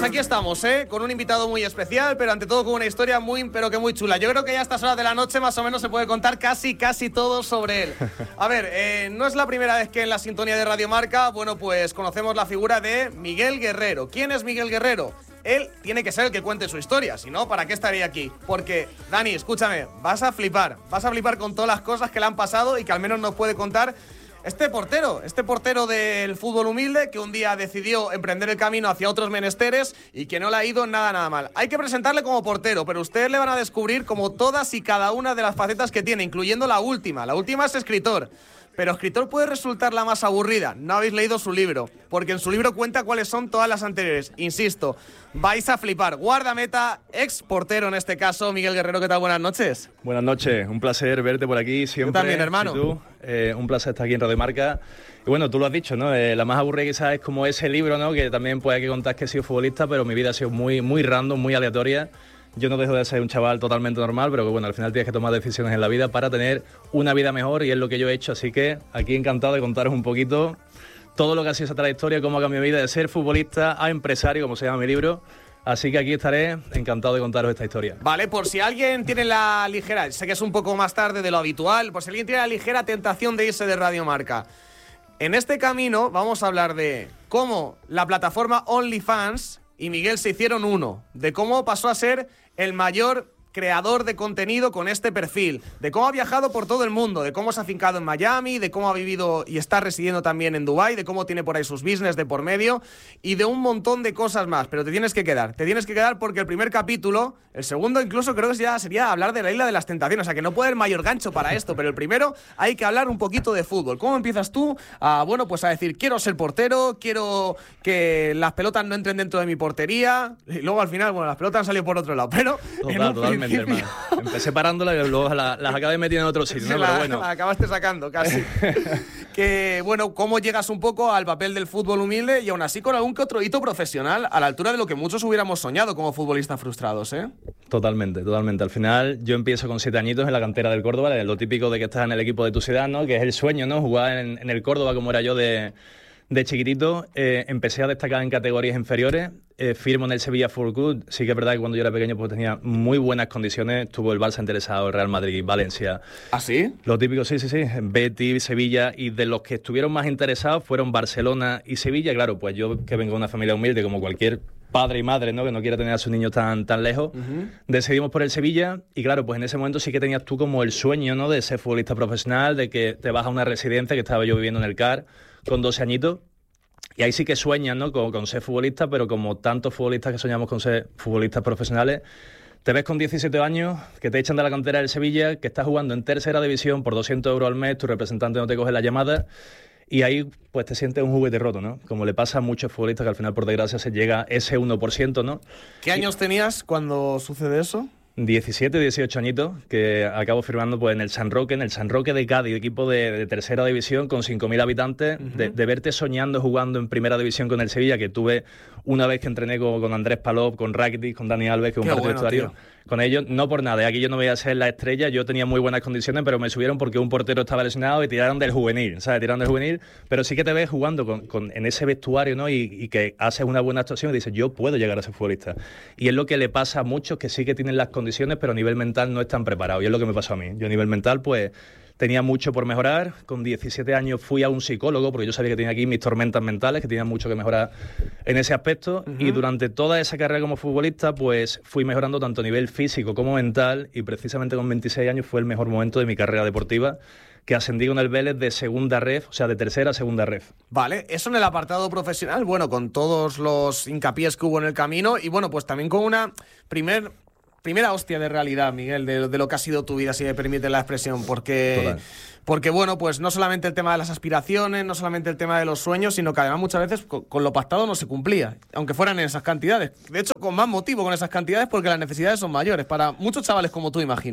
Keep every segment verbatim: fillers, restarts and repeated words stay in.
aquí estamos, ¿eh? Con un invitado muy especial, pero ante todo con una historia muy, pero que muy chula. Yo creo que ya a estas horas de la noche más o menos se puede contar casi, casi todo sobre él. A ver, eh, no es la primera vez que en la sintonía de Radio Marca, bueno, pues conocemos la figura de Miguel Guerrero. ¿Quién es Miguel Guerrero? Él tiene que ser el que cuente su historia, si no, ¿para qué estaría aquí? Porque, Dani, escúchame, vas a flipar, vas a flipar con todas las cosas que le han pasado y que al menos nos puede contar este portero, este portero del fútbol humilde que un día decidió emprender el camino hacia otros menesteres y que no le ha ido nada, nada mal. Hay que presentarle como portero, pero ustedes le van a descubrir como todas y cada una de las facetas que tiene, incluyendo la última. La última es escritor. Pero escritor puede resultar la más aburrida. No habéis leído su libro, porque en su libro cuenta cuáles son todas las anteriores. Insisto, vais a flipar. Guardameta, ex portero en este caso, Miguel Guerrero, ¿qué tal? Buenas noches. Buenas noches, un placer verte por aquí siempre. Yo también, hermano. Tú, eh, un placer estar aquí en Radio Marca. Y bueno, tú lo has dicho, ¿no? Eh, la más aburrida quizás es como ese libro, ¿no? Que también puede que contar que he sido futbolista, pero mi vida ha sido muy, muy random, muy aleatoria. Yo no dejo de ser un chaval totalmente normal, pero que bueno, al final tienes que tomar decisiones en la vida para tener una vida mejor y es lo que yo he hecho. Así que aquí encantado de contaros un poquito todo lo que ha sido esa trayectoria, cómo ha cambiado mi vida de ser futbolista a empresario, como se llama mi libro. Así que aquí estaré encantado de contaros esta historia. Vale, por si alguien tiene la ligera, sé que es un poco más tarde de lo habitual, por si alguien tiene la ligera tentación de irse de Radio Marca. En este camino vamos a hablar de cómo la plataforma OnlyFans y Miguel se hicieron uno, de cómo pasó a ser el mayor creador de contenido con este perfil, de cómo ha viajado por todo el mundo, de cómo se ha afincado en Miami, de cómo ha vivido y está residiendo también en Dubái, de cómo tiene por ahí sus business de por medio y de un montón de cosas más. Pero te tienes que quedar, te tienes que quedar porque el primer capítulo, el segundo incluso creo que ya sería hablar de la Isla de las Tentaciones, o sea que no puede haber mayor gancho para esto, pero el primero hay que hablar un poquito de fútbol. ¿Cómo empiezas tú a, bueno, pues a decir, quiero ser portero, quiero que las pelotas no entren dentro de mi portería, y luego al final, bueno, las pelotas han salido por otro lado, pero... Total, totalmente. Hermano. Empecé parándola y luego las, las acabé metiendo en otro sitio, ¿no? La, Pero bueno. la acabaste sacando, casi. Que, bueno, ¿cómo llegas un poco al papel del fútbol humilde y aún así con algún que otro hito profesional a la altura de lo que muchos hubiéramos soñado como futbolistas frustrados, eh? Totalmente, totalmente. Al final yo empiezo con siete añitos en la cantera del Córdoba, lo típico de que estás en el equipo de tu ciudad, ¿no? Que es el sueño, ¿no? Jugar en, en el Córdoba como era yo de... De chiquitito eh, empecé a destacar en categorías inferiores, eh, firmo en el Sevilla for Good. Sí que es verdad que cuando yo era pequeño pues tenía muy buenas condiciones, tuvo el Barça interesado, el Real Madrid, Valencia. ¿Ah, sí? Lo típico, sí, sí, sí, Betis, Sevilla, y de los que estuvieron más interesados fueron Barcelona y Sevilla. Claro, pues yo que vengo de una familia humilde como cualquier padre y madre, ¿no? Que no quiera tener a sus niños tan, tan lejos, uh-huh. Decidimos por el Sevilla y claro, pues en ese momento sí que tenías tú como el sueño, ¿no? De ser futbolista profesional, de que te vas a una residencia, que estaba yo viviendo en el C A R con doce añitos. Y ahí sí que sueñas, ¿no? Con, con ser futbolista, pero como tantos futbolistas que soñamos con ser futbolistas profesionales, te ves con diecisiete años, que te echan de la cantera del Sevilla, que estás jugando en tercera división por doscientos euros al mes, tu representante no te coge la llamada, y ahí pues te sientes un juguete roto, ¿no? Como le pasa a muchos futbolistas que al final, por desgracia, se llega ese uno por ciento, ¿no? ¿Qué años y... tenías cuando sucede eso? diecisiete, dieciocho añitos, que acabo firmando pues en el San Roque, en el San Roque de Cádiz, equipo de, de tercera división con cinco mil habitantes, uh-huh. de, de verte soñando jugando en primera división con el Sevilla, que tuve una vez que entrené con, con Andrés Palop, con Rakitic, con Dani Alves, que es un partido bueno, vestuario con ellos, no por nada, aquí yo no voy a ser la estrella, yo tenía muy buenas condiciones, pero me subieron porque un portero estaba lesionado y tiraron del juvenil, ¿sabes? Tiraron del juvenil, pero sí que te ves jugando con, con, en ese vestuario, ¿no? Y, y que haces una buena actuación y dices, yo puedo llegar a ser futbolista. Y es lo que le pasa a muchos que sí que tienen las condiciones, pero a nivel mental no están preparados, y es lo que me pasó a mí. Yo a nivel mental, pues... tenía mucho por mejorar, con diecisiete años fui a un psicólogo porque yo sabía que tenía aquí mis tormentas mentales, que tenía mucho que mejorar en ese aspecto, uh-huh. y durante toda esa carrera como futbolista pues fui mejorando tanto a nivel físico como mental y precisamente con veintiséis años fue el mejor momento de mi carrera deportiva, que ascendí con el Vélez de segunda ref, o sea, de tercera a segunda ref. Vale, eso en el apartado profesional, bueno, con todos los hincapiés que hubo en el camino y bueno, pues también con una primer... Primera hostia de realidad, Miguel, de, de lo que ha sido tu vida, si me permite la expresión, porque, Total. porque, bueno, pues no solamente el tema de las aspiraciones, no solamente el tema de los sueños, sino que además muchas veces con, con lo pactado no se cumplía, aunque fueran en esas cantidades. De hecho, con más motivo con esas cantidades, porque las necesidades son mayores, para muchos chavales como tú, imagino, ¿eh?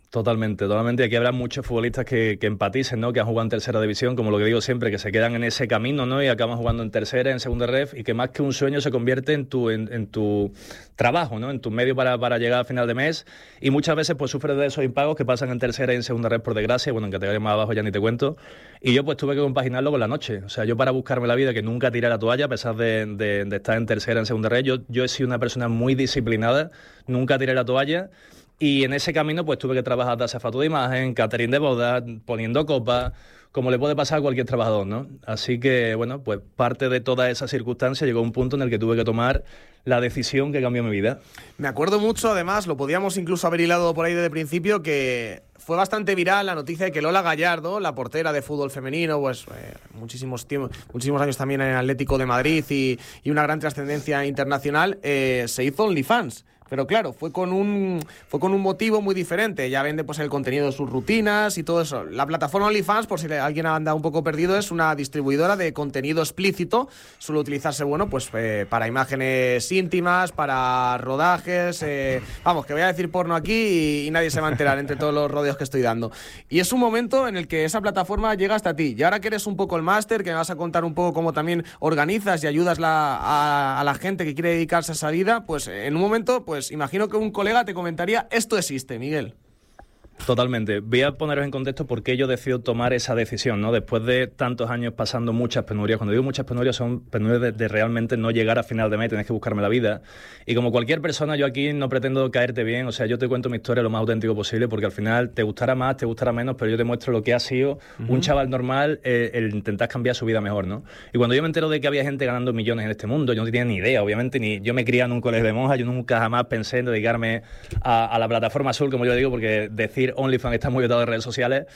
Totalmente, totalmente. Aquí habrá muchos futbolistas que, que empaticen, ¿no? Que han jugado en tercera división, como lo que digo siempre, que se quedan en ese camino, ¿no? Y acaban jugando en tercera, en segunda ref, y que más que un sueño se convierte en tu, en, en tu trabajo, ¿no? En tu medio para, para llegar a final de mes. Y muchas veces pues sufres de esos impagos que pasan en tercera y en segunda ref, por desgracia. Bueno, en categoría más abajo ya ni te cuento. Y yo pues tuve que compaginarlo con la noche. O sea, yo para buscarme la vida, que nunca tiré la toalla, a pesar de, de, de estar en tercera, en segunda ref, yo, yo he sido una persona muy disciplinada, nunca tiré la toalla. Y en ese camino pues tuve que trabajar de azafato de imagen, catering de bodas, poniendo copas, como le puede pasar a cualquier trabajador, ¿no? Así que, bueno, pues parte de toda esa circunstancia llegó a un punto en el que tuve que tomar la decisión que cambió mi vida. Me acuerdo mucho, además, lo podíamos incluso haber hilado por ahí desde el principio, que fue bastante viral la noticia de que Lola Gallardo, la portera de fútbol femenino, pues eh, muchísimos, tiempos, muchísimos años también en el Atlético de Madrid y, y una gran trascendencia internacional, eh, se hizo OnlyFans. Pero claro, fue con un fue con un motivo muy diferente. Ya vende pues el contenido de sus rutinas y todo eso. La plataforma OnlyFans, por si alguien anda un poco perdido, es una distribuidora de contenido explícito. Suele utilizarse, bueno, pues eh, para imágenes íntimas, para rodajes. Eh, vamos, que voy a decir porno aquí y, y nadie se va a enterar entre todos los rodeos que estoy dando. Y es un momento en el que esa plataforma llega hasta ti. Y ahora que eres un poco el máster, que me vas a contar un poco cómo también organizas y ayudas la, a, a la gente que quiere dedicarse a esa vida, pues en un momento, pues Pues imagino que un colega te comentaría, esto existe, Miguel. Totalmente. Voy a poneros en contexto por qué yo decido tomar esa decisión, ¿no? Después de tantos años pasando muchas penurias. Cuando digo muchas penurias, son penurias de, de realmente no llegar a final de mes, tenés que buscarme la vida. Y como cualquier persona, yo aquí no pretendo caerte bien. O sea, yo te cuento mi historia lo más auténtico posible, porque al final te gustará más, te gustará menos, pero yo te muestro lo que ha sido uh-huh. un chaval normal, eh, el intentar cambiar su vida mejor, ¿no? Y cuando yo me entero de que había gente ganando millones en este mundo, yo no tenía ni idea, obviamente, ni yo me crié en un colegio de monjas, yo nunca jamás pensé en dedicarme a, a la plataforma azul, como yo digo, porque decir OnlyFans está muy vetado de redes sociales,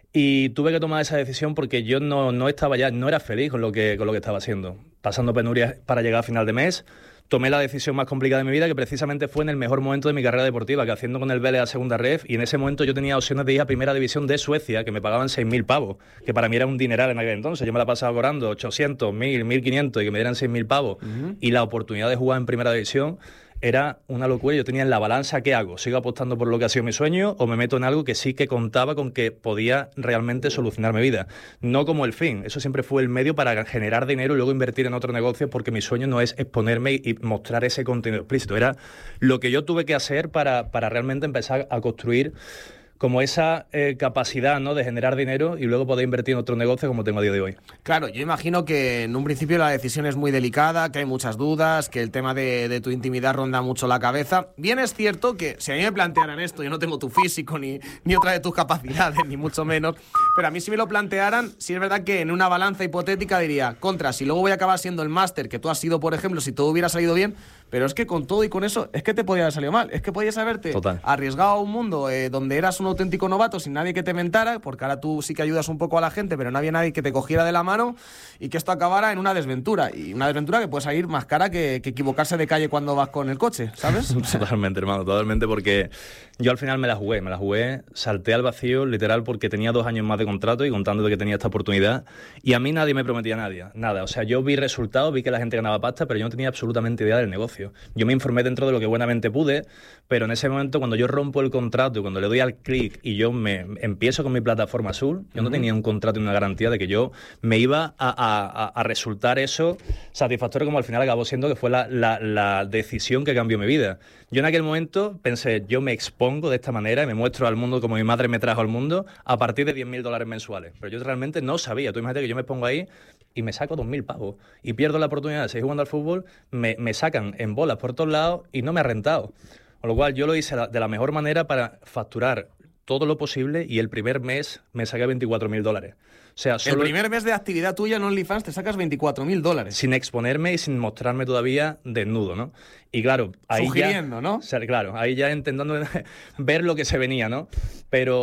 y tuve que tomar esa decisión porque yo no, no estaba ya, no era feliz con lo que con lo que estaba haciendo, pasando penurias para llegar a final de mes. Tomé la decisión más complicada de mi vida, que precisamente fue en el mejor momento de mi carrera deportiva, que haciendo con el Vélez a segunda ref, y en ese momento yo tenía opciones de ir a primera división de Suecia, que me pagaban seis mil pavos, que para mí era un dineral en aquel entonces. Yo me la pasaba cobrando ochocientos, mil, mil quinientos y que me dieran seis mil pavos, uh-huh. y la oportunidad de jugar en primera división era una locura. Yo tenía en la balanza, ¿qué hago? ¿Sigo apostando por lo que ha sido mi sueño o me meto en algo que sí que contaba con que podía realmente solucionar mi vida? No como el fin. Eso siempre fue el medio para generar dinero y luego invertir en otro negocio, porque mi sueño no es exponerme y mostrar ese contenido explícito. Era lo que yo tuve que hacer para, para realmente empezar a construir como esa eh, capacidad, ¿no?, de generar dinero y luego poder invertir en otro negocio como tengo a día de hoy. Claro, yo imagino que en un principio la decisión es muy delicada, que hay muchas dudas, que el tema de, de tu intimidad ronda mucho la cabeza. Bien es cierto que si a mí me plantearan esto, yo no tengo tu físico ni, ni otra de tus capacidades, ni mucho menos, pero a mí si me lo plantearan, sí es verdad que en una balanza hipotética diría, contra, si luego voy a acabar siendo el máster que tú has sido, por ejemplo, si todo hubiera salido bien, pero es que con todo y con eso, es que te podía haber salido mal, es que podías haberte Total. arriesgado a un mundo eh, donde eras un auténtico novato sin nadie que te mentara, porque ahora tú sí que ayudas un poco a la gente, pero no había nadie que te cogiera de la mano, y que esto acabara en una desventura, y una desventura que puede salir más cara que, que equivocarse de calle cuando vas con el coche, ¿sabes? Totalmente, hermano, totalmente, porque yo al final me la jugué, me la jugué, salté al vacío, literal, porque tenía dos años más de contrato y contando de que tenía esta oportunidad, y a mí nadie me prometía nada, nada, o sea, yo vi resultados, vi que la gente ganaba pasta, pero yo no tenía absolutamente idea del negocio. Yo me informé dentro de lo que buenamente pude, pero en ese momento, cuando yo rompo el contrato, cuando le doy al clic y yo me empiezo con mi plataforma azul, yo no tenía un contrato y una garantía de que yo me iba a, a, a resultar eso satisfactorio, como al final acabó siendo, que fue la, la, la decisión que cambió mi vida. Yo en aquel momento pensé, yo me expongo de esta manera y me muestro al mundo como mi madre me trajo al mundo a partir de diez mil dólares mensuales. Pero yo realmente no sabía. Tú imagínate que yo me pongo ahí y me saco dos mil pavos y pierdo la oportunidad de seguir jugando al fútbol, me, me sacan en bolas por todos lados y no me ha rentado. Con lo cual yo lo hice de la mejor manera para facturar todo lo posible, y el primer mes me saqué veinticuatro mil dólares. O sea, solo el primer mes de actividad tuya en OnlyFans te sacas veinticuatro mil dólares. Sin exponerme y sin mostrarme todavía desnudo, ¿no? Y claro, ahí Sugiriendo, ya, ¿no? O sea, claro, ahí ya intentando ver lo que se venía, ¿no? Pero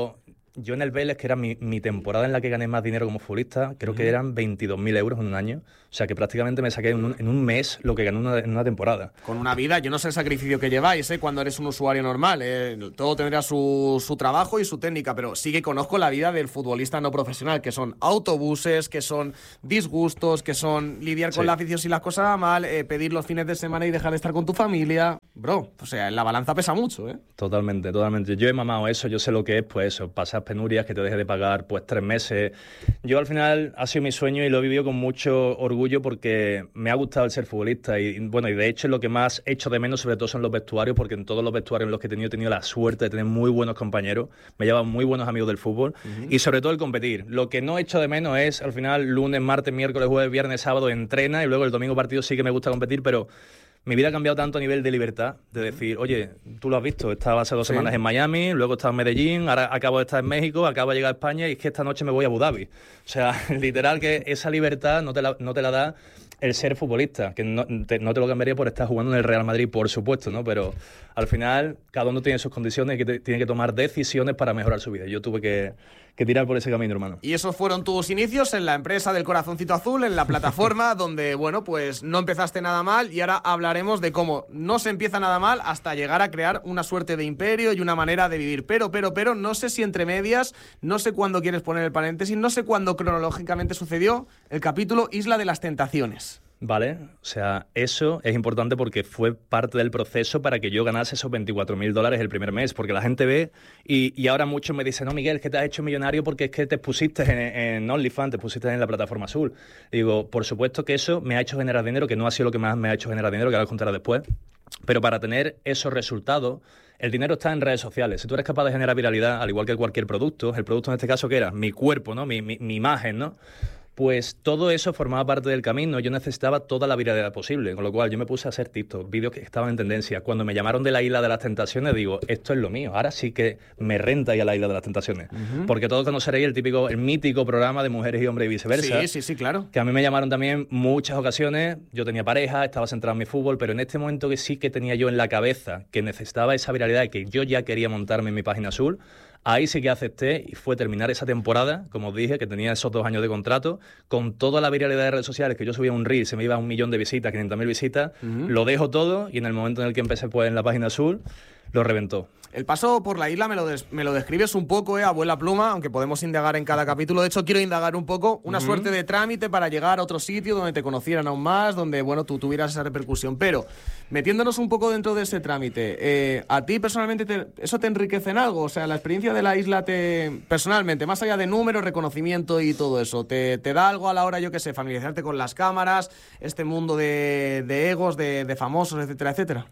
yo en el Vélez, que era mi, mi temporada en la que gané más dinero como futbolista, creo uh-huh. que eran veintidós mil euros en un año. O sea, que prácticamente me saqué en un, en un mes lo que gané una, en una temporada. Con una vida, yo no sé el sacrificio que lleváis, ¿eh? Cuando eres un usuario normal. ¿eh? Todo tendrá su, su trabajo y su técnica, pero sí que conozco la vida del futbolista no profesional, que son autobuses, que son disgustos, que son lidiar con sí. la afición si las cosas van mal, eh, pedir los fines de semana y dejar de estar con tu familia. Bro, o sea, la balanza pesa mucho, ¿eh? Totalmente, totalmente. Yo he mamado eso, yo sé lo que es, pues eso, pasar penurias, que te deje de pagar pues tres meses. Yo al final ha sido mi sueño y lo he vivido con mucho orgullo porque me ha gustado el ser futbolista y bueno, y de hecho lo que más echo de menos sobre todo son los vestuarios, porque en todos los vestuarios en los que he tenido he tenido la suerte de tener muy buenos compañeros, me llevan muy buenos amigos del fútbol uh-huh. y sobre todo el competir. Lo que no echo de menos es al final lunes, martes, miércoles, jueves, viernes, sábado entrena y luego el domingo partido sí que me gusta competir, pero mi vida ha cambiado tanto a nivel de libertad, de decir, oye, tú lo has visto, estaba hace dos sí. semanas en Miami, luego estaba en Medellín, ahora acabo de estar en México, acabo de llegar a España y es que esta noche me voy a Abu Dhabi. O sea, literal que esa libertad no te la, no te la da el ser futbolista, que no te, no te lo cambiaría por estar jugando en el Real Madrid, por supuesto, ¿no? Pero al final cada uno tiene sus condiciones y que te, tiene que tomar decisiones para mejorar su vida. Yo tuve que, que tirar por ese camino, hermano. Y esos fueron tus inicios en la empresa del Corazoncito Azul, en la plataforma donde, bueno, pues no empezaste nada mal y ahora hablaremos de cómo no se empieza nada mal hasta llegar a crear una suerte de imperio y una manera de vivir. Pero, pero, pero, no sé si entre medias, no sé cuándo quieres poner el paréntesis, no sé cuándo cronológicamente sucedió el capítulo Isla de las Tentaciones. Vale, o sea, eso es importante porque fue parte del proceso para que yo ganase esos veinticuatro mil dólares el primer mes, porque la gente ve y, y ahora muchos me dicen, no, Miguel, es que te has hecho millonario porque es que te pusiste en, en OnlyFans, te pusiste en la plataforma azul. Y digo, por supuesto que eso me ha hecho generar dinero, que no ha sido lo que más me ha hecho generar dinero, que ahora os contaré después, pero para tener esos resultados, el dinero está en redes sociales. Si tú eres capaz de generar viralidad, al igual que cualquier producto, el producto en este caso, ¿qué era? Mi cuerpo, ¿no? Mi, mi, mi imagen, ¿no? Pues todo eso formaba parte del camino. Yo necesitaba toda la viralidad posible, con lo cual yo me puse a hacer TikTok, vídeos que estaban en tendencia. Cuando me llamaron de la Isla de las Tentaciones, digo, esto es lo mío. Ahora sí que me renta ir a la Isla de las Tentaciones. Uh-huh. Porque todos conoceréis el típico, el mítico programa de mujeres y hombres y viceversa. Sí, sí, sí, claro. Que a mí me llamaron también muchas ocasiones. Yo tenía pareja, estaba centrado en mi fútbol, pero en este momento que sí que tenía yo en la cabeza que necesitaba esa viralidad y que yo ya quería montarme en mi página azul, ahí sí que acepté y fue terminar esa temporada, como os dije, que tenía esos dos años de contrato, con toda la viralidad de redes sociales, que yo subía un reel, se me iba a un millón de visitas, quinientas mil visitas, uh-huh. lo dejo todo y en el momento en el que empecé pues, en la página azul, lo reventó. El paso por la isla me lo, des- me lo describes un poco, eh, abuela pluma, aunque podemos indagar en cada capítulo. De hecho, quiero indagar un poco, una uh-huh. suerte de trámite para llegar a otro sitio donde te conocieran aún más, donde, bueno, tú tuvieras esa repercusión. Pero, metiéndonos un poco dentro de ese trámite, eh, ¿a ti personalmente te, eso te enriquece en algo? O sea, la experiencia de la isla te, personalmente, más allá de números, reconocimiento y todo eso, ¿te, te da algo a la hora, yo qué sé, familiarizarte con las cámaras, este mundo de, de egos, de, de famosos, etcétera, etcétera?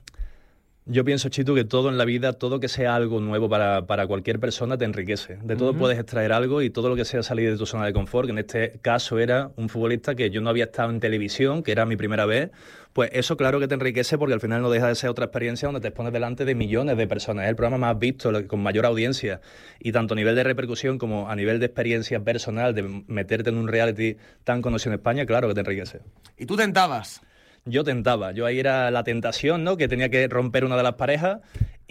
Yo pienso, Chitu, que todo en la vida, todo que sea algo nuevo para, para cualquier persona te enriquece. De todo uh-huh. puedes extraer algo y todo lo que sea salir de tu zona de confort, que en este caso era un futbolista que yo no había estado en televisión, que era mi primera vez, pues eso claro que te enriquece porque al final no deja de ser otra experiencia donde te expones delante de millones de personas. Es el programa más visto, con mayor audiencia y tanto a nivel de repercusión como a nivel de experiencia personal, de meterte en un reality tan conocido en España, claro que te enriquece. ¿Y tú tentabas? Yo tentaba, yo ahí era la tentación, ¿no? Que tenía que romper una de las parejas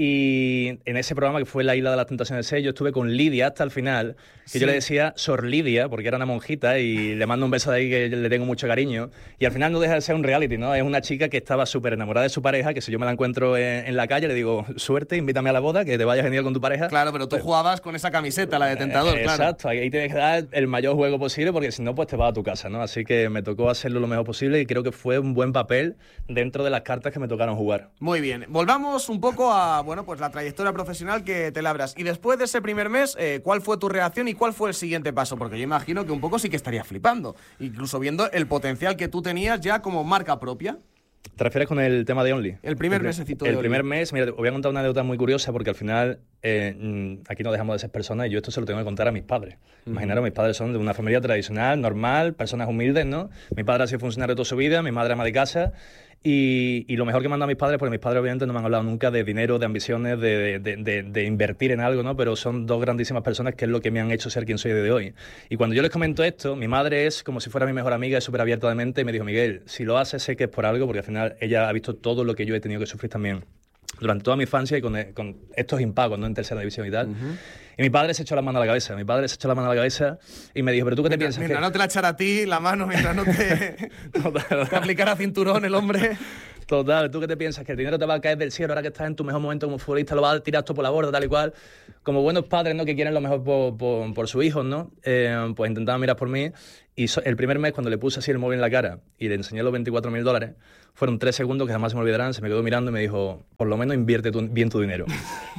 y en ese programa que fue La Isla de las Tentaciones seis, yo estuve con Lidia hasta el final, que sí. yo le decía Sor Lidia, porque era una monjita y le mando un beso de ahí que le tengo mucho cariño. Y al final no deja de ser un reality, ¿no? Es una chica que estaba súper enamorada de su pareja, que si yo me la encuentro en, en la calle le digo, suerte, invítame a la boda, que te vaya genial con tu pareja. Claro, pero tú pues, jugabas con esa camiseta, la de tentador, eh, claro. Exacto, ahí tienes que dar el mayor juego posible, porque si no, pues te vas a tu casa, ¿no? Así que me tocó hacerlo lo mejor posible y creo que fue un buen papel dentro de las cartas que me tocaron jugar. Muy bien, volvamos un poco a, bueno, pues la trayectoria profesional que te labras. Y después de ese primer mes, eh, ¿cuál fue tu reacción y cuál fue el siguiente paso? Porque yo imagino que un poco sí que estarías flipando, incluso viendo el potencial que tú tenías ya como marca propia. ¿Te refieres con el tema de Only? El primer mesecito de El Only. primer mes, mira, te voy a contar una anécdota muy curiosa porque al final eh, aquí no dejamos de ser personas y yo esto se lo tengo que contar a mis padres. Uh-huh. Imaginaros, mis padres son de una familia tradicional, normal, personas humildes, ¿no? Mi padre ha sido funcionario toda su vida, mi madre ama de casa. Y, y lo mejor que me han dado mis padres, porque mis padres obviamente no me han hablado nunca de dinero, de ambiciones, de, de, de, de invertir en algo, ¿no? Pero son dos grandísimas personas que es lo que me han hecho ser quien soy de hoy. Y cuando yo les comento esto, mi madre es como si fuera mi mejor amiga, es súper abierta de mente y me dijo, Miguel, si lo haces sé que es por algo, porque al final ella ha visto todo lo que yo he tenido que sufrir también. durante toda mi infancia y con, con estos impagos, ¿no? En tercera división y tal. Uh-huh. Y mi padre se echó la mano a la cabeza. Mi padre se echó la mano a la cabeza y me dijo, ¿pero tú qué te mientras, piensas? Mientras que... no te la echara a ti la mano, mientras no te, te aplicara cinturón el hombre. Total, ¿tú qué te piensas? ¿Que el dinero te va a caer del cielo ahora que estás en tu mejor momento como futbolista, lo vas a tirar todo por la borda, tal y cual? Como buenos padres, ¿no? Que quieren lo mejor por, por, por sus hijos, ¿no? Eh, pues intentaban mirar por mí. Y so, el primer mes, cuando le puse así el móvil en la cara y le enseñé los veinticuatro mil dólares, fueron tres segundos que jamás se me olvidarán. Se me quedó mirando y me dijo, por lo menos invierte tu, bien tu dinero.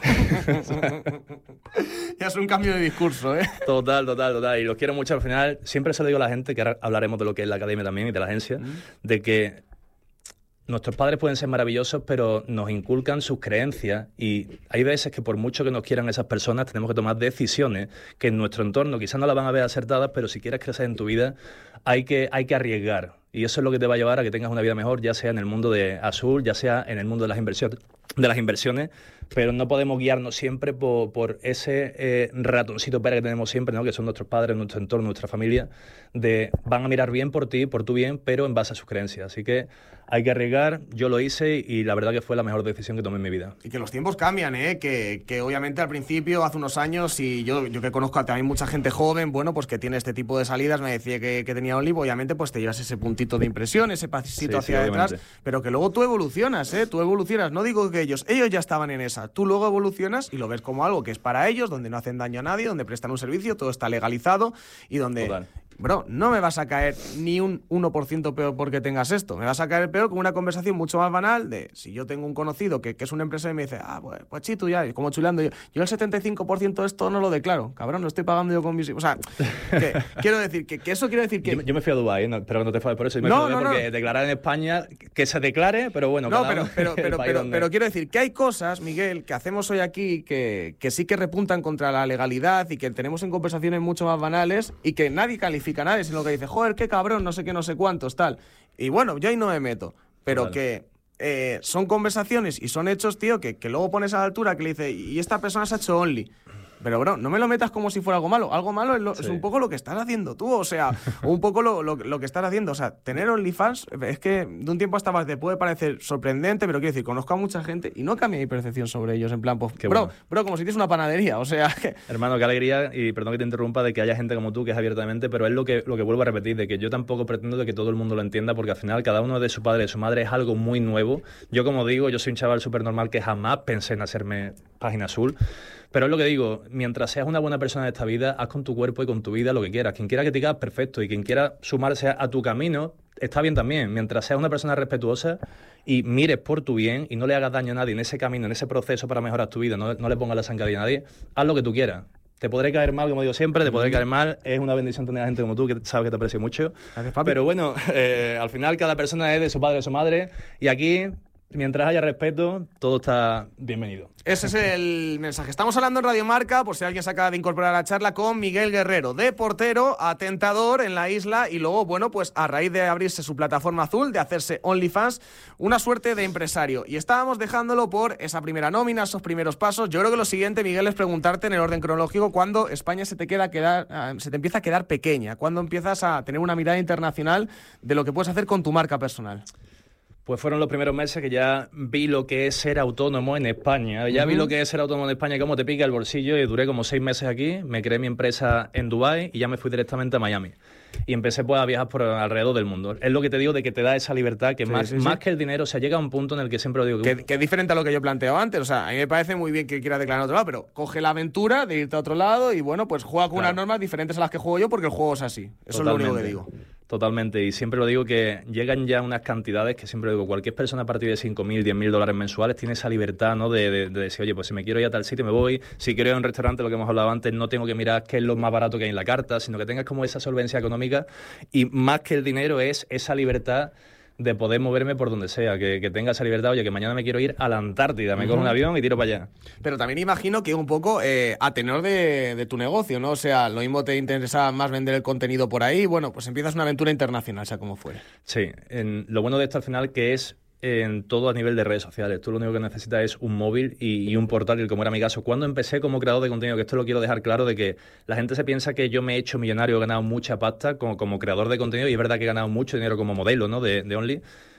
Ya es un cambio de discurso, ¿eh? Total, total, total. Y los quiero mucho al final. Siempre se lo digo a la gente, que ahora hablaremos de lo que es la academia también y de la agencia, mm. de que nuestros padres pueden ser maravillosos, pero nos inculcan sus creencias y hay veces que por mucho que nos quieran esas personas, tenemos que tomar decisiones que en nuestro entorno quizás no las van a ver acertadas, pero si quieres crecer en tu vida, hay que, hay que arriesgar. Y eso es lo que te va a llevar a que tengas una vida mejor, ya sea en el mundo de Azul, ya sea en el mundo de las inversiones, de las inversiones, pero no podemos guiarnos siempre por, por ese eh, ratoncito Pérez que tenemos siempre, ¿no? Que son nuestros padres, nuestro entorno, nuestra familia, de van a mirar bien por ti, por tu bien, pero en base a sus creencias. Así que hay que arriesgar, yo lo hice y la verdad que fue la mejor decisión que tomé en mi vida. Y que los tiempos cambian, ¿eh? Que, que obviamente al principio, hace unos años, y yo, yo que conozco a también mucha gente joven, bueno, pues que tiene este tipo de salidas, me decía que, que tenía Only, obviamente pues te llevas ese puntito de impresión, ese pasito sí, hacia sí, detrás, pero que luego tú evolucionas, ¿eh? Tú evolucionas, no digo que ellos, ellos ya estaban en esa, tú luego evolucionas y lo ves como algo que es para ellos, donde no hacen daño a nadie, donde prestan un servicio, todo está legalizado y donde... Total. Bro, no me vas a caer ni un uno por ciento peor porque tengas esto. Me vas a caer peor con una conversación mucho más banal de si yo tengo un conocido que, que es un empresario y me dice, ah, pues, pues chito ya, y como chuleando yo, yo el setenta y cinco por ciento de esto no lo declaro. Cabrón, lo estoy pagando yo con mis... O sea, que, quiero decir, que, que eso quiero decir que... Yo, yo me fui a Dubái, ¿eh? pero no te fue por eso. Yo me no, fui a Dubái no, porque no. declarar en España, que se declare, pero bueno... No, pero, pero, pero, pero, donde... pero quiero decir que hay cosas, Miguel, que hacemos hoy aquí que, que sí que repuntan contra la legalidad y que tenemos en conversaciones mucho más banales y que nadie califica a nadie, sino que dice, joder, qué cabrón, no sé qué, no sé cuántos, tal. Y bueno, yo ahí no me meto. Pero vale. que eh, son conversaciones y son hechos, tío, que, que luego pones a la altura que le dice, y esta persona se ha hecho Only. Pero, bro, no me lo metas como si fuera algo malo. Algo malo es, lo, sí. es un poco lo que estás haciendo tú, o sea, un poco lo, lo, lo que estás haciendo. O sea, tener OnlyFans, es que de un tiempo hasta más te puede parecer sorprendente, pero quiero decir, conozco a mucha gente y no cambia mi percepción sobre ellos. En plan, pues, bro, bueno. bro, como si tienes una panadería, o sea... Que... Hermano, qué alegría, y perdón que te interrumpa, de que haya gente como tú que es abiertamente, pero es lo que, lo que vuelvo a repetir, de que yo tampoco pretendo de que todo el mundo lo entienda, porque al final cada uno de su padre y de su madre es algo muy nuevo. Yo, como digo, yo soy un chaval súper normal que jamás pensé en hacerme Página Azul. Pero es lo que digo, mientras seas una buena persona de esta vida, haz con tu cuerpo y con tu vida lo que quieras. Quien quiera que te digas, perfecto. Y quien quiera sumarse a tu camino, está bien también. Mientras seas una persona respetuosa y mires por tu bien y no le hagas daño a nadie en ese camino, en ese proceso para mejorar tu vida, no, no le pongas la zancadilla a nadie, haz lo que tú quieras. Te podré caer mal, como digo siempre, te podré caer mal. Es una bendición tener a gente como tú, que sabes que te aprecio mucho. Gracias, papi. Pero bueno, eh, al final cada persona es de su padre, de su madre. Y aquí... mientras haya respeto, todo está bienvenido. Ese es el mensaje. Estamos hablando en Radio Marca, por si alguien se acaba de incorporar a la charla, con Miguel Guerrero, de portero a tentador en la isla, y luego, bueno, pues a raíz de abrirse su plataforma azul, de hacerse OnlyFans, una suerte de empresario. Y estábamos dejándolo por esa primera nómina, esos primeros pasos. Yo creo que lo siguiente, Miguel, es preguntarte en el orden cronológico cuándo España se te, queda quedar, se te empieza a quedar pequeña, cuándo empiezas a tener una mirada internacional de lo que puedes hacer con tu marca personal. Pues fueron los primeros meses que ya vi lo que es ser autónomo en España. Ya uh-huh. vi lo que es ser autónomo en España y cómo te pica el bolsillo, y duré como seis meses aquí, me creé mi empresa en Dubái y ya me fui directamente a Miami. Y empecé pues a viajar por alrededor del mundo. Es lo que te digo, de que te da esa libertad, que sí, más, sí, sí. más que el dinero, o sea, llega a un punto en el que siempre lo digo. Que, que es diferente a lo que yo planteaba antes. O sea, a mí me parece muy bien que quieras declarar a otro lado, pero coge la aventura de irte a otro lado y bueno, pues juega con claro. unas normas diferentes a las que juego yo, porque el juego es así. Eso Totalmente. Es lo único que digo. Totalmente, y siempre lo digo, que llegan ya unas cantidades que siempre digo, cualquier persona a partir de cinco mil, diez mil dólares mensuales tiene esa libertad, ¿no? De, de, de decir, oye, pues si me quiero ir a tal sitio me voy, si quiero ir a un restaurante, lo que hemos hablado antes, no tengo que mirar qué es lo más barato que hay en la carta, sino que tengas como esa solvencia económica, y más que el dinero es esa libertad de poder moverme por donde sea, que, que tenga esa libertad, oye, que mañana me quiero ir a la Antártida, me uh-huh. cojo un avión y tiro para allá. Pero también imagino que un poco eh, a tenor de, de tu negocio, ¿no? O sea, lo mismo te interesa más vender el contenido por ahí, bueno, pues empiezas una aventura internacional, sea como fuere. Sí, en, lo bueno de esto al final que es en todo a nivel de redes sociales. Tú lo único que necesitas es un móvil y, y un portátil, como era mi caso. Cuando empecé como creador de contenido, que esto lo quiero dejar claro, de que la gente se piensa que yo me he hecho millonario, he ganado mucha pasta como, como creador de contenido, y es verdad que he ganado mucho dinero como modelo, ¿no? de, de Only.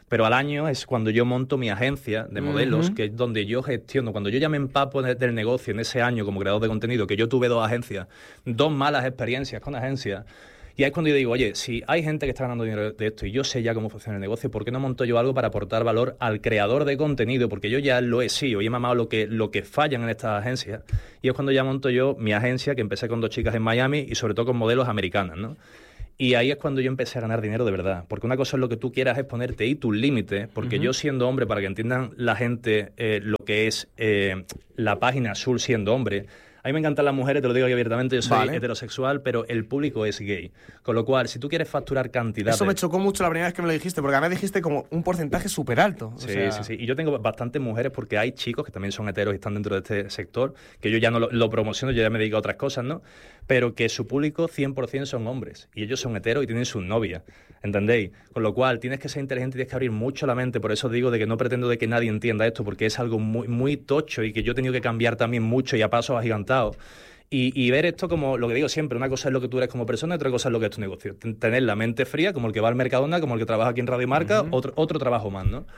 Pero al año es cuando yo monto mi agencia de modelos, uh-huh. que es donde yo gestiono. Cuando yo ya me empapo del negocio en ese año como creador de contenido, que yo tuve dos agencias, dos malas experiencias con agencias, y ahí es cuando yo digo, oye, si hay gente que está ganando dinero de esto y yo sé ya cómo funciona el negocio, ¿por qué no monto yo algo para aportar valor al creador de contenido? Porque yo ya lo he sido y he mamado lo que, lo que fallan en estas agencias. Y es cuando ya monto yo mi agencia, que empecé con dos chicas en Miami y sobre todo con modelos americanas, ¿no? Y ahí es cuando yo empecé a ganar dinero de verdad. Porque una cosa es lo que tú quieras es ponerte ahí tus límites. Porque uh-huh. yo siendo hombre, para que entiendan la gente eh, lo que es eh, la página azul siendo hombre... A mí me encantan las mujeres, te lo digo aquí abiertamente, yo soy vale. heterosexual, pero el público es gay. Con lo cual, si tú quieres facturar cantidades... Eso me chocó mucho la primera vez que me lo dijiste, porque además dijiste como un porcentaje súper alto. Sí, sea... sí, sí. Y yo tengo bastantes mujeres porque hay chicos que también son heteros y están dentro de este sector, que yo ya no lo, lo promociono, yo ya me dedico a otras cosas, ¿no? Pero que su público cien por ciento son hombres. Y ellos son heteros y tienen sus novias, ¿entendéis? Con lo cual, tienes que ser inteligente y tienes que abrir mucho la mente. Por eso digo de que no pretendo de que nadie entienda esto, porque es algo muy, muy tocho y que yo he tenido que cambiar también mucho y a pasos agigantados. Y, y ver esto como, lo que digo siempre, una cosa es lo que tú eres como persona y otra cosa es lo que es tu negocio. Tener la mente fría, como el que va al Mercadona, como el que trabaja aquí en Radio Marca, uh-huh. otro, otro trabajo más, ¿no?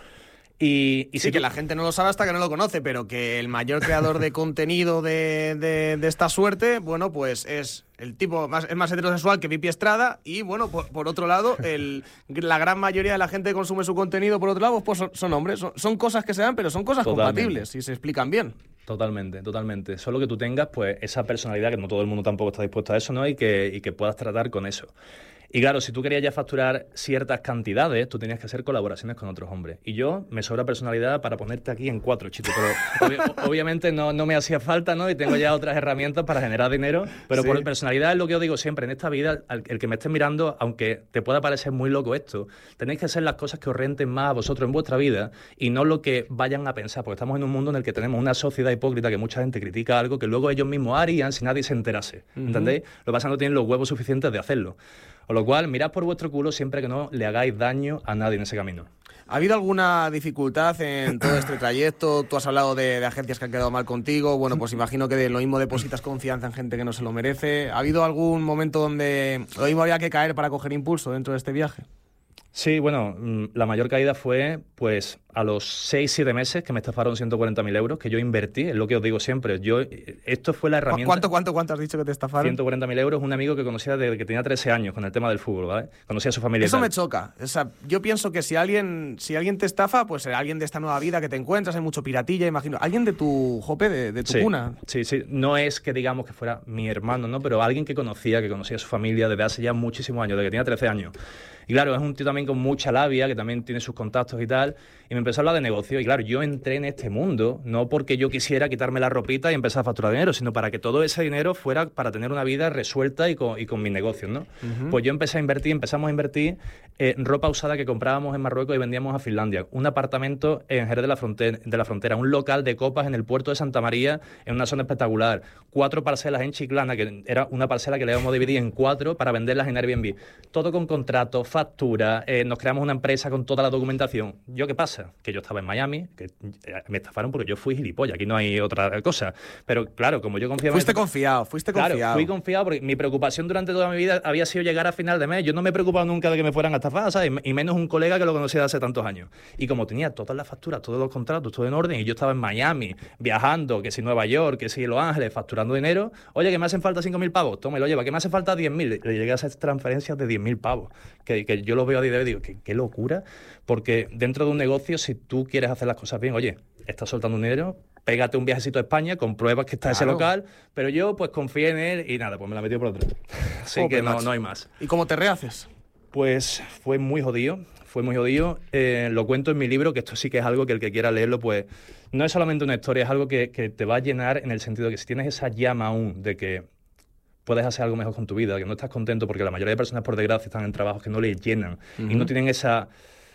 Y, y sí, que tú... la gente no lo sabe hasta que no lo conoce, pero que el mayor creador de contenido de, de, de esta suerte, bueno, pues es el tipo más, es más heterosexual que Pipi Estrada y, bueno, por, por otro lado, el, la gran mayoría de la gente que consume su contenido, por otro lado, pues son, son hombres. Son, son cosas que se dan, pero son cosas Totalmente. compatibles y se explican bien. Totalmente, totalmente. Solo que tú tengas pues esa personalidad, que no todo el mundo tampoco está dispuesto a eso, ¿no? Y que, y que puedas tratar con eso. Y claro, si tú querías ya facturar ciertas cantidades, tú tenías que hacer colaboraciones con otros hombres. Y yo me sobra personalidad para ponerte aquí en cuatro, chito. Pero ob- obviamente no, no me hacía falta, ¿no? Y tengo ya otras herramientas para generar dinero. Pero sí. por personalidad es lo que os digo siempre. En esta vida, el, el que me esté mirando, aunque te pueda parecer muy loco esto, tenéis que hacer las cosas que os renten más a vosotros en vuestra vida y no lo que vayan a pensar. Porque estamos en un mundo en el que tenemos una sociedad hipócrita que mucha gente critica algo que luego ellos mismos harían si nadie se enterase. Uh-huh. ¿Entendéis? Lo que pasa es que no tienen los huevos suficientes de hacerlo. Con lo cual, mirad por vuestro culo siempre que no le hagáis daño a nadie en ese camino. ¿Ha habido alguna dificultad en todo este trayecto? Tú has hablado de, de agencias que han quedado mal contigo. Bueno, pues imagino que de lo mismo depositas confianza en gente que no se lo merece. ¿Ha habido algún momento donde lo mismo había que caer para coger impulso dentro de este viaje? Sí, bueno, la mayor caída fue pues a los seis, siete meses que me estafaron ciento cuarenta mil euros que yo invertí, es lo que os digo siempre. Yo, esto fue la herramienta... ¿Cuánto, cuánto, cuánto has dicho que te estafaron? ciento cuarenta mil euros, un amigo que conocía desde que tenía trece años con el tema del fútbol, ¿vale? Conocía a su familia. Eso me choca. O sea, yo pienso que si alguien, si alguien te estafa, pues será alguien de esta nueva vida que te encuentras, hay mucho piratilla, imagino. Alguien de tu, jope, de, de tu sí, cuna. Sí, sí. No es que digamos que fuera mi hermano, ¿no? Pero alguien que conocía, que conocía a su familia desde hace ya muchísimos años, desde que tenía trece años. Y claro, es un tío también con mucha labia, que también tiene sus contactos y tal, y me empezó a hablar de negocio. Y claro, yo entré en este mundo, no porque yo quisiera quitarme la ropita y empezar a facturar dinero, sino para que todo ese dinero fuera para tener una vida resuelta y con, y con mis negocios, ¿no? Uh-huh. Pues yo empecé a invertir, empezamos a invertir en ropa usada que comprábamos en Marruecos y vendíamos a Finlandia. Un apartamento en Jerez de la Frontera, de la Frontera, un local de copas en el puerto de Santa María, en una zona espectacular. Cuatro parcelas en Chiclana, que era una parcela que le íbamos a dividir en cuatro para venderlas en Airbnb. Todo con contratos, factura, eh, nos creamos una empresa con toda la documentación. ¿Yo qué pasa? Que yo estaba en Miami, que me estafaron porque yo fui gilipollas, aquí no hay otra cosa. Pero claro, como yo confiaba... Fuiste en... confiado, fuiste confiado. Claro, fui confiado porque mi preocupación durante toda mi vida había sido llegar a final de mes. Yo no me he preocupado nunca de que me fueran a estafar, ¿sabes? Y menos un colega que lo conocía de hace tantos años. Y como tenía todas las facturas, todos los contratos, todo en orden, y yo estaba en Miami, viajando, que si Nueva York, que si Los Ángeles, facturando dinero, oye, que me hacen falta cinco mil pavos, toma y lo lleva, que me hace falta diez mil. Le llegué a hacer transferencias de diez mil pavos, que, que yo lo veo a día de hoy y digo, qué, qué locura, porque dentro de un negocio, si tú quieres hacer las cosas bien, oye, estás soltando un dinero, pégate un viajecito a España, compruebas que está claro. Ese local, pero yo pues confié en él y nada, pues me la metí por otro. Así oh, que no, no hay más. ¿Y cómo te rehaces? Pues fue muy jodido, fue muy jodido. Eh, lo cuento en mi libro, que esto sí que es algo que el que quiera leerlo, pues no es solamente una historia, es algo que, que te va a llenar en el sentido de que si tienes esa llama aún de que puedes hacer algo mejor con tu vida, que no estás contento, porque la mayoría de personas, por desgracia, están en trabajos que no les llenan uh-huh. y no tienen esa...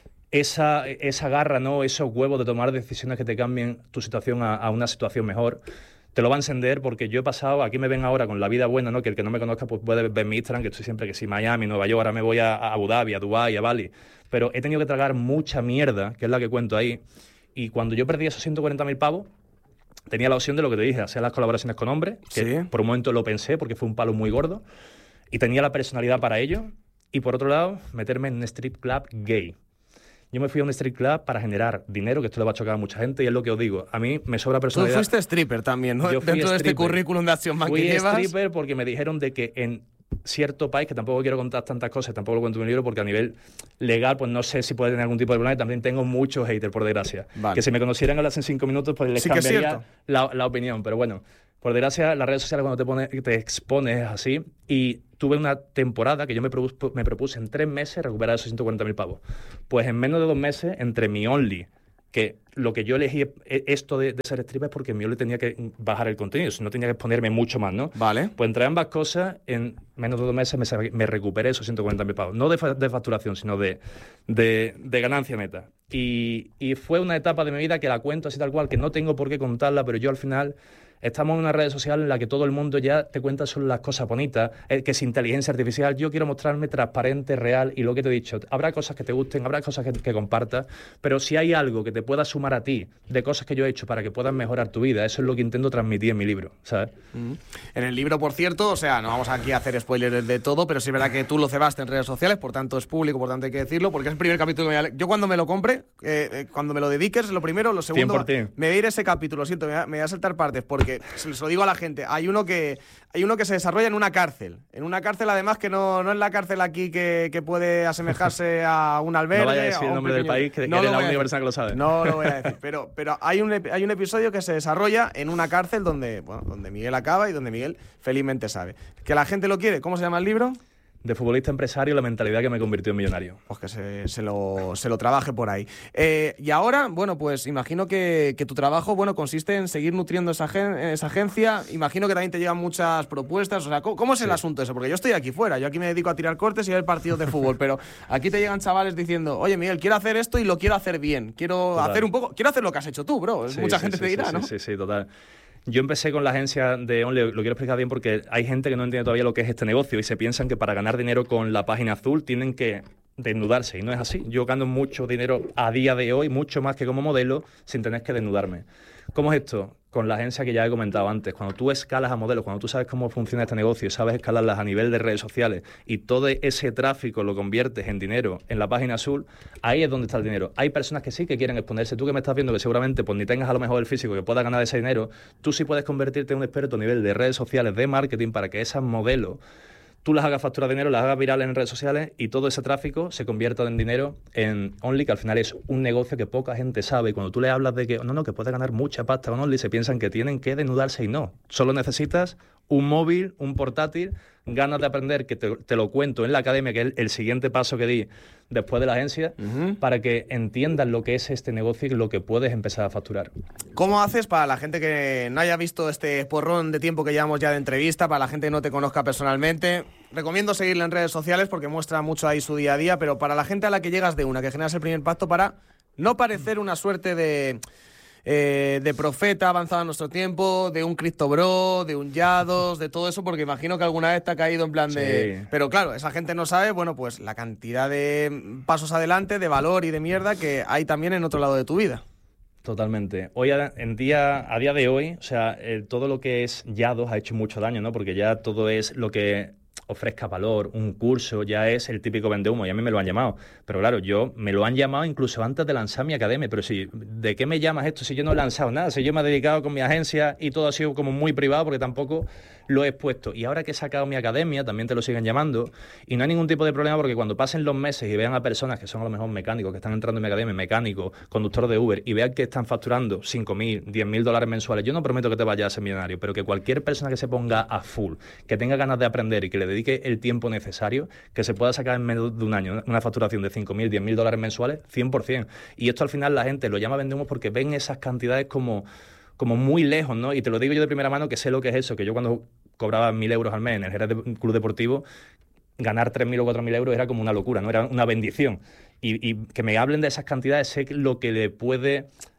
Esa, esa garra, ¿no? Esos huevos de tomar decisiones que te cambien tu situación a, a una situación mejor, te lo va a encender, porque yo he pasado, aquí me ven ahora con la vida buena, ¿no? Que el que no me conozca pues puede ver mi Instagram, que estoy siempre que sí, Miami, Nueva York, ahora me voy a, a Abu Dhabi, a Dubái, a Bali, pero he tenido que tragar mucha mierda, que es la que cuento ahí, y cuando yo perdí esos ciento cuarenta mil pavos, tenía la opción de lo que te dije, hacer las colaboraciones con hombres, que ¿sí? Por un momento lo pensé, porque fue un palo muy gordo, y tenía la personalidad para ello, y por otro lado, meterme en un strip club gay. Yo me fui a un strip club para generar dinero, que esto le va a chocar a mucha gente, y es lo que os digo. A mí me sobra personalidad. Tú fuiste stripper también, ¿no? Yo fui Dentro stripper. de este currículum de Action Man fui que llevas. stripper porque me dijeron de que en cierto país, que tampoco quiero contar tantas cosas, tampoco lo cuento en mi libro, porque a nivel legal, pues no sé si puede tener algún tipo de problema, y también tengo muchos haters, por desgracia. Vale. Que si me conocieran hablas en cinco minutos, pues les Sí que es cambiaría cierto. la, la opinión. Pero bueno, por desgracia, las redes sociales cuando te, pone, te expones es así, y tuve una temporada que yo me, propus, me propuse en tres meses recuperar esos ciento cuarenta mil pavos. Pues en menos de dos meses, entre mi Only, que lo que yo elegí esto de, de ser stripper es porque mi Only tenía que bajar el contenido, si no tenía que exponerme mucho más, ¿no? Vale. Pues entre ambas cosas, en menos de dos meses me, me recuperé esos ciento cuarenta mil pavos. No de, fa, de facturación, sino de, de, de ganancia neta. Y, y fue una etapa de mi vida que la cuento así tal cual, que no tengo por qué contarla, pero yo al final... Estamos en una red social en la que todo el mundo ya te cuenta solo las cosas bonitas, eh, que es inteligencia artificial. Yo quiero mostrarme transparente, real, y lo que te he dicho, habrá cosas que te gusten, habrá cosas que, que compartas, pero si hay algo que te pueda sumar a ti de cosas que yo he hecho para que puedas mejorar tu vida, eso es lo que intento transmitir en mi libro, ¿sabes? Mm. En el libro, por cierto, o sea, no vamos aquí a hacer spoilers de todo, pero sí es verdad que tú lo cebaste en redes sociales, por tanto es público, por tanto hay que decirlo, porque es el primer capítulo que me... Yo cuando me lo compre, eh, eh, cuando me lo dediques, lo primero, lo segundo, cien por ciento. me voy a ir ese capítulo, lo siento, me voy a, me voy a saltar partes, porque se lo digo a la gente, hay uno que hay uno que se desarrolla en una cárcel, en una cárcel además que no, no es la cárcel aquí que, que puede asemejarse a un albergue. No vaya a decir el nombre pequeño... del país, que, no que eres la única persona que lo sabe. No lo voy a decir, pero, pero hay, un, hay un episodio que se desarrolla en una cárcel donde, bueno, donde Miguel acaba y donde Miguel felizmente sabe. Que la gente lo quiere. ¿Cómo se llama el libro? De futbolista empresario, la mentalidad que me convirtió en millonario. Pues que se, se, lo, se lo trabaje por ahí. Eh, y ahora, bueno, pues imagino que, que tu trabajo, bueno, consiste en seguir nutriendo esa, gen, esa agencia. Imagino que también te llegan muchas propuestas. O sea, ¿cómo, cómo es sí. el asunto eso? Porque yo estoy aquí fuera. Yo aquí me dedico a tirar cortes y a ver partidos de fútbol. Pero aquí te llegan chavales diciendo, oye, Miguel, quiero hacer esto y lo quiero hacer bien. Quiero total. hacer un poco... Quiero hacer lo que has hecho tú, bro. Sí, Mucha sí, gente sí, te dirá, sí, ¿no? Sí, sí, sí, total. Yo empecé con la agencia de Only, lo quiero explicar bien porque hay gente que no entiende todavía lo que es este negocio y se piensan que para ganar dinero con la página azul tienen que desnudarse, y no es así. Yo gano mucho dinero a día de hoy, mucho más que como modelo, sin tener que desnudarme. ¿Cómo es esto? Con la agencia que ya he comentado antes, cuando tú escalas a modelos, cuando tú sabes cómo funciona este negocio, sabes escalarlas a nivel de redes sociales y todo ese tráfico lo conviertes en dinero en la página azul, ahí es donde está el dinero. Hay personas que sí que quieren exponerse. Tú que me estás viendo que seguramente pues ni tengas a lo mejor el físico que pueda ganar ese dinero, tú sí puedes convertirte en un experto a nivel de redes sociales, de marketing, para que esas modelos tú las hagas facturar dinero, las hagas virales en redes sociales y todo ese tráfico se convierta en dinero en Only, que al final es un negocio que poca gente sabe. Y cuando tú le hablas de que no, no, que puedes ganar mucha pasta con Only, se piensan que tienen que desnudarse y no. Solo necesitas un móvil, un portátil, ganas de aprender, que te, te lo cuento en la academia, que es el, el siguiente paso que di después de la agencia, uh-huh. para que entiendas lo que es este negocio y lo que puedes empezar a facturar. ¿Cómo haces para la gente que no haya visto este porrón de tiempo que llevamos ya de entrevista, para la gente que no te conozca personalmente? Recomiendo seguirle en redes sociales porque muestra mucho ahí su día a día, pero para la gente a la que llegas de una, que generas el primer pacto, para no parecer una suerte de... Eh, de profeta avanzado en nuestro tiempo, de un Cristo Bro, de un Yados, de todo eso, porque imagino que alguna vez te ha caído en plan de... Sí. Pero claro, esa gente no sabe, bueno, pues la cantidad de pasos adelante, de valor y de mierda que hay también en otro lado de tu vida. Totalmente. Hoy en día, a día de hoy, o sea, eh, todo lo que es Yados ha hecho mucho daño, ¿no? Porque ya todo es lo que ofrezca valor, un curso, ya es el típico vendehumo, y a mí me lo han llamado. Pero claro, yo me lo han llamado incluso antes de lanzar mi academia, pero si, ¿de qué me llamas esto si yo no he lanzado nada? Si yo me he dedicado con mi agencia y todo ha sido como muy privado porque tampoco lo he expuesto. Y ahora que he sacado mi academia, también te lo siguen llamando, y no hay ningún tipo de problema porque cuando pasen los meses y vean a personas que son a lo mejor mecánicos, que están entrando en mi academia, mecánicos, conductores de Uber, y vean que están facturando cinco mil, diez mil dólares mensuales, yo no prometo que te vayas a ser millonario, pero que cualquier persona que se ponga a full, que tenga ganas de aprender y que le dedique el tiempo necesario, que se pueda sacar en menos de un año una facturación de cinco mil, diez mil dólares mensuales, cien por ciento. Y esto al final la gente lo llama vendemos porque ven esas cantidades como... como muy lejos, ¿no? Y te lo digo yo de primera mano que sé lo que es eso, que yo cuando cobraba mil euros al mes en el Jerez de Club Deportivo, ganar tres mil o cuatro mil euros era como una locura, ¿no? Era una bendición. Y, y que me hablen de esas cantidades, sé lo que le puede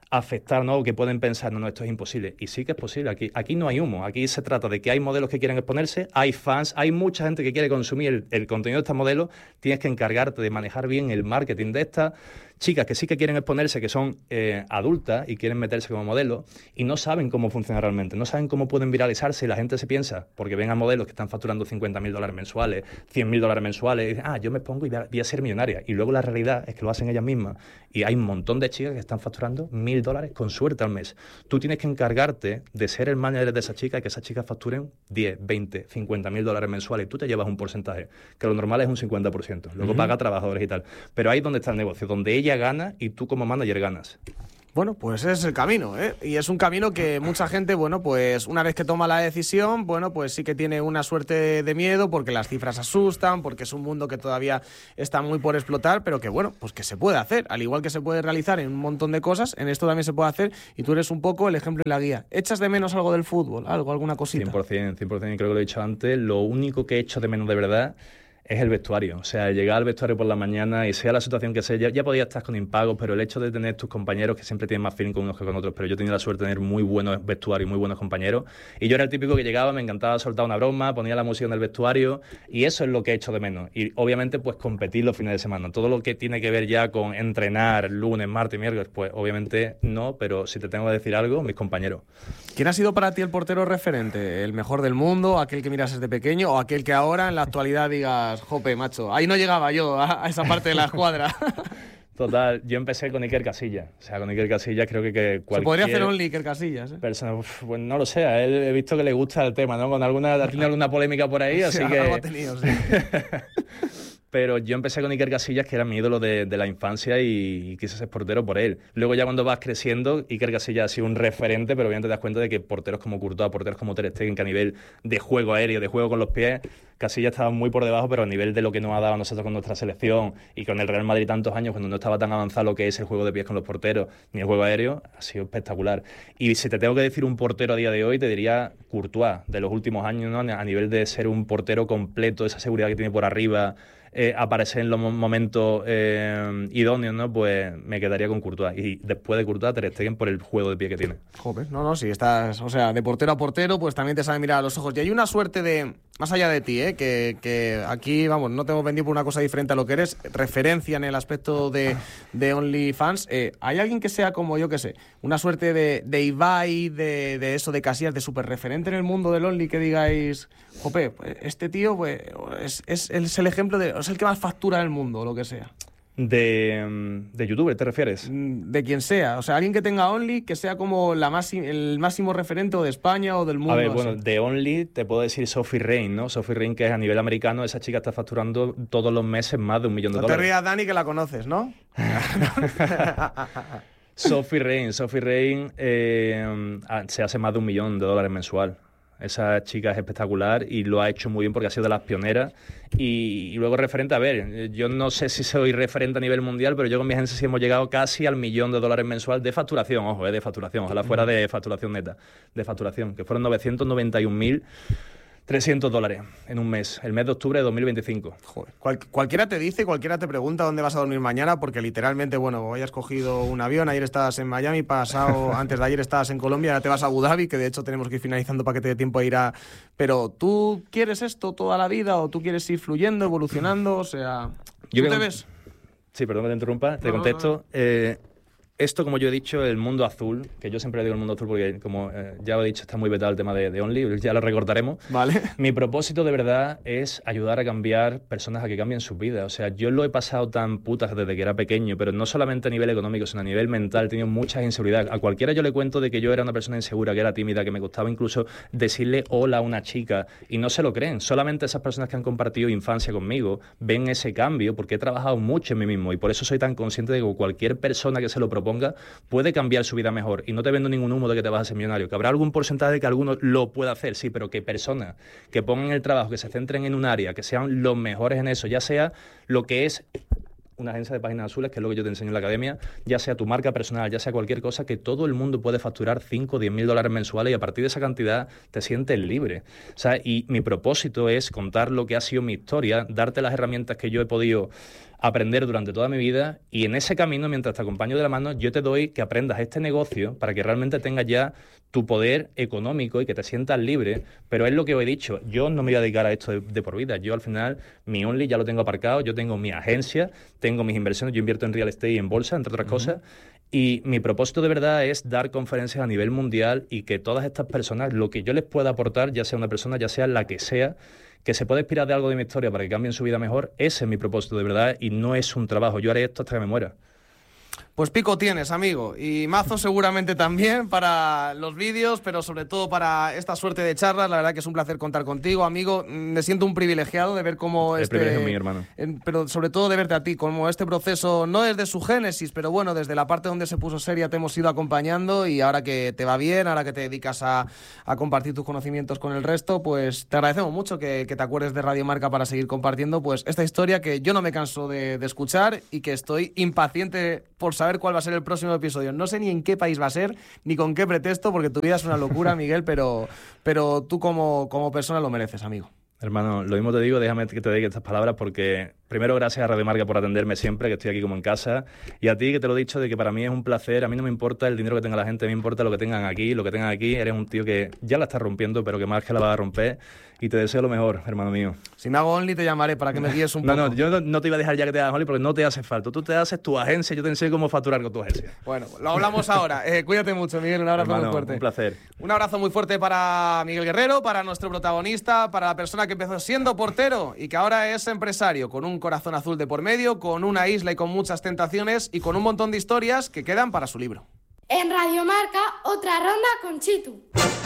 afectar, ¿no? O que pueden pensar, no, no, esto es imposible. Y sí que es posible. Aquí, aquí no hay humo. Aquí se trata de que hay modelos que quieren exponerse, hay fans, hay mucha gente que quiere consumir el, el contenido de estos modelos. Tienes que encargarte de manejar bien el marketing de estas chicas que sí que quieren exponerse, que son eh, adultas y quieren meterse como modelos y no saben cómo funciona realmente, no saben cómo pueden viralizarse y la gente se piensa, porque ven a modelos que están facturando cincuenta mil dólares mensuales, cien mil dólares mensuales, y dicen, ah, yo me pongo y voy a, voy a ser millonaria. Y luego la realidad es que lo hacen ellas mismas. Y hay un montón de chicas que están facturando mil dólares con suerte al mes. Tú tienes que encargarte de ser el manager de esa chica y que esas chicas facturen diez, veinte, cincuenta mil dólares mensuales. Y tú te llevas un porcentaje, que lo normal es un cincuenta por ciento. Luego uh-huh. paga a trabajadores y tal. Pero ahí es donde está el negocio, donde ella gana y tú como manager ganas. Bueno, pues ese es el camino, ¿eh? Y es un camino que mucha gente, bueno, pues una vez que toma la decisión, bueno, pues sí que tiene una suerte de miedo porque las cifras asustan, porque es un mundo que todavía está muy por explotar, pero que, bueno, pues que se puede hacer. Al igual que se puede realizar en un montón de cosas, en esto también se puede hacer y tú eres un poco el ejemplo y la guía. ¿Echas de menos algo del fútbol? ¿Algo, alguna cosita? cien por ciento, cien por ciento, creo que lo he dicho antes. Lo único que he hecho de menos de verdad es el vestuario. O sea, llegar al vestuario por la mañana y sea la situación que sea, ya, ya podía estar con impagos, pero el hecho de tener tus compañeros que siempre tienen más feeling con unos que con otros, pero yo he tenido la suerte de tener muy buenos vestuarios y muy buenos compañeros. Y yo era el típico que llegaba, me encantaba soltar una broma, ponía la música en el vestuario y eso es lo que he hecho de menos. Y obviamente, pues competir los fines de semana. Todo lo que tiene que ver ya con entrenar lunes, martes y miércoles, pues obviamente no, pero si te tengo que decir algo, mis compañeros. ¿Quién ha sido para ti el portero referente? ¿El mejor del mundo? ¿Aquel que miras desde pequeño? ¿O aquel que ahora en la actualidad digas, jope, macho, ahí no llegaba yo a, a esa parte de la escuadra? Total, yo empecé con Iker Casillas. O sea, con Iker Casillas creo que, que cualquier... Se podría hacer only Iker Casillas, ¿eh? Persona, uf, pues no lo sé, a él he visto que le gusta el tema, ¿no? Con alguna, ha tenido alguna polémica por ahí, así sí, que... Algo ha tenido, sí. Pero yo empecé con Iker Casillas, que era mi ídolo de, de la infancia y, y quise ser portero por él. Luego ya cuando vas creciendo, Iker Casillas ha sido un referente, pero obviamente te das cuenta de que porteros como Courtois, porteros como Ter Stegen, que a nivel de juego aéreo, de juego con los pies, Casillas estaba muy por debajo, pero a nivel de lo que nos ha dado a nosotros con nuestra selección y con el Real Madrid tantos años, cuando no estaba tan avanzado lo que es el juego de pies con los porteros, ni el juego aéreo, ha sido espectacular. Y si te tengo que decir un portero a día de hoy, te diría Courtois, de los últimos años, ¿no? A nivel de ser un portero completo, esa seguridad que tiene por arriba, Eh, aparecer en los momentos eh, idóneos, ¿no? Pues me quedaría con Courtois. Y después de Courtois, Ter Stegen por el juego de pie que tiene. Joder, no, no, si estás, o sea, de portero a portero, pues también te sabe mirar a los ojos. Y hay una suerte de, más allá de ti, ¿eh? que, que aquí, vamos, no te hemos vendido por una cosa diferente a lo que eres, referencia en el aspecto de, de OnlyFans. Eh, ¿Hay alguien que sea como, yo qué sé, una suerte de, de Ibai, de, de eso, de Casillas, de súper referente en el mundo del Only, que digáis, jope, este tío pues, es, es, es el ejemplo de... es el que más factura del mundo, o lo que sea? De, de youtuber, ¿te refieres? De quien sea. O sea, alguien que tenga Only, que sea como la máxima, el máximo referente o de España o del mundo. A ver, bueno, así. de Only te puedo decir Sophie Rain, ¿no? Sophie Rain, que es a nivel americano, esa chica está facturando todos los meses más de un millón de no dólares. No te rías, Dani, que la conoces, ¿no? Sophie Rain, Sophie Rain eh, se hace más de un millón de dólares mensual. Esa chica es espectacular y lo ha hecho muy bien porque ha sido de las pioneras. Y, y luego referente, a ver, yo no sé si soy referente a nivel mundial, pero yo con mi agencia sí hemos llegado casi al millón de dólares mensual de facturación, ojo, eh, de facturación, ojalá fuera de facturación neta, de facturación, que fueron novecientos noventa y un mil trescientos dólares en un mes, el mes de octubre de dos mil veinticinco. Joder, cual, cualquiera te dice, cualquiera te pregunta dónde vas a dormir mañana, porque literalmente, bueno, hoy has cogido un avión, ayer estabas en Miami, pasado, antes de ayer estabas en Colombia, ahora te vas a Abu Dhabi, que de hecho tenemos que ir finalizando para que te dé tiempo a ir a... Pero, ¿tú quieres esto toda la vida o tú quieres ir fluyendo, evolucionando? O sea, ¿tú Yo te que... ves? Sí, perdón que te interrumpa, te no, contesto. No, no. Eh, Esto, como yo he dicho, el mundo azul, que yo siempre digo el mundo azul porque, como eh, ya lo he dicho, está muy vetado el tema de, de Only, ya lo recordaremos. Vale. Mi propósito de verdad es ayudar a cambiar personas a que cambien sus vidas. O sea, yo lo he pasado tan putas desde que era pequeño, pero no solamente a nivel económico, sino a nivel mental. He tenido muchas inseguridades. A cualquiera yo le cuento de que yo era una persona insegura, que era tímida, que me costaba incluso decirle hola a una chica y no se lo creen. Solamente esas personas que han compartido infancia conmigo ven ese cambio porque he trabajado mucho en mí mismo y por eso soy tan consciente de que cualquier persona que se lo proponga puede cambiar su vida mejor. Y no te vendo ningún humo de que te vas a ser millonario. Que habrá algún porcentaje de que alguno lo pueda hacer, sí, pero que personas que pongan el trabajo, que se centren en un área, que sean los mejores en eso, ya sea lo que es una agencia de páginas azules, que es lo que yo te enseño en la academia, ya sea tu marca personal, ya sea cualquier cosa, que todo el mundo puede facturar cinco o diez mil dólares mensuales y a partir de esa cantidad te sientes libre. O sea, y mi propósito es contar lo que ha sido mi historia, darte las herramientas que yo he podido aprender durante toda mi vida, y en ese camino, mientras te acompaño de la mano, yo te doy que aprendas este negocio para que realmente tengas ya tu poder económico y que te sientas libre. Pero es lo que os he dicho, yo no me voy a dedicar a esto de, de por vida. Yo al final, mi Only ya lo tengo aparcado, yo tengo mi agencia, tengo mis inversiones, yo invierto en real estate y en bolsa, entre otras uh-huh. cosas, y mi propósito de verdad es dar conferencias a nivel mundial y que todas estas personas, lo que yo les pueda aportar, ya sea una persona, ya sea la que sea, que se pueda inspirar de algo de mi historia para que cambien su vida mejor, ese es mi propósito de verdad y no es un trabajo. Yo haré esto hasta que me muera. Pues pico tienes, amigo, y mazo seguramente también para los vídeos, pero sobre todo para esta suerte de charlas. La verdad que es un placer contar contigo, amigo. Me siento un privilegiado de ver cómo El este... privilegio es mío, hermano. Pero sobre todo de verte a ti, como este proceso, no desde su génesis, pero bueno, desde la parte donde se puso seria te hemos ido acompañando, y ahora que te va bien, ahora que te dedicas a, a compartir tus conocimientos con el resto, pues te agradecemos mucho que, que te acuerdes de Radio Marca para seguir compartiendo pues esta historia que yo no me canso de, de escuchar y que estoy impaciente por saber cuál va a ser el próximo episodio. No sé ni en qué país va a ser, ni con qué pretexto, porque tu vida es una locura, Miguel, pero, pero tú como, como persona lo mereces, amigo. Hermano, lo mismo te digo, déjame que te diga estas palabras porque, primero, gracias a Radio Marca por atenderme siempre, que estoy aquí como en casa, y a ti, que te lo he dicho, de que para mí es un placer. A mí no me importa el dinero que tenga la gente, me importa lo que tengan aquí, lo que tengan aquí. Eres un tío que ya la estás rompiendo, pero que más que la vas a romper, y te deseo lo mejor, hermano mío. Si me hago Only te llamaré para que me guíes un no, poco. No, yo no, no te iba a dejar ya que te hagas Only porque no te hace falta. Tú te haces tu agencia, yo te enseño cómo facturar con tu agencia. Bueno, lo hablamos ahora. Eh, cuídate mucho, Miguel, un abrazo, hermano, muy fuerte. Un placer. Un abrazo muy fuerte para Miguel Guerrero, para nuestro protagonista, para la persona que empezó siendo portero y que ahora es empresario, con un corazón azul de por medio, con una isla y con muchas tentaciones y con un montón de historias que quedan para su libro. En Radio Marca, otra ronda con Chitu.